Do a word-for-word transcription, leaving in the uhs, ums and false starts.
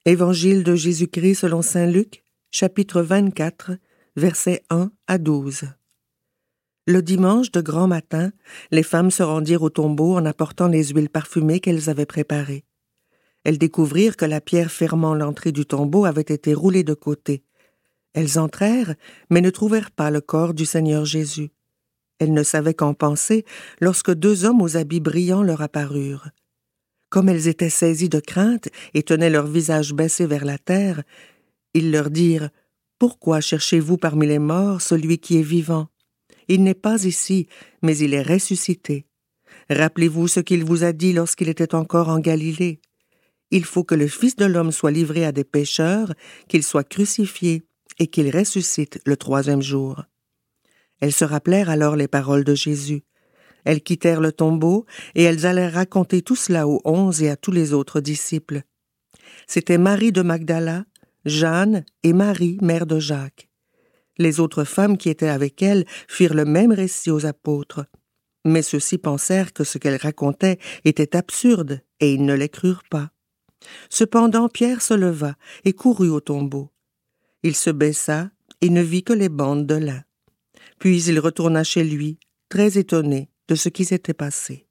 Évangile de Jésus-Christ selon saint Luc, chapitre vingt-quatre, versets un à douze. Le dimanche de grand matin, les femmes se rendirent au tombeau en apportant les huiles parfumées qu'elles avaient préparées. Elles découvrirent que la pierre fermant l'entrée du tombeau avait été roulée de côté. Elles entrèrent, mais ne trouvèrent pas le corps du Seigneur Jésus. Elles ne savaient qu'en penser lorsque deux hommes aux habits brillants leur apparurent. Comme elles étaient saisies de crainte et tenaient leur visage baissé vers la terre, ils leur dirent « Pourquoi cherchez-vous parmi les morts celui qui est vivant? Il n'est pas ici, mais il est ressuscité. Rappelez-vous ce qu'il vous a dit lorsqu'il était encore en Galilée. Il faut que le Fils de l'homme soit livré à des pécheurs, qu'il soit crucifié et qu'il ressuscite le troisième jour. » Elles se rappelèrent alors les paroles de Jésus. Elles quittèrent le tombeau et elles allèrent raconter tout cela aux onze et à tous les autres disciples. C'étaient Marie de Magdala, Jeanne et Marie, mère de Jacques. Les autres femmes qui étaient avec elles firent le même récit aux apôtres. Mais ceux-ci pensèrent que ce qu'elles racontaient était absurde et ils ne les crurent pas. Cependant Pierre se leva et courut au tombeau. Il se baissa et ne vit que les bandes de lin. Puis il retourna chez lui, très étonné de ce qui s'était passé.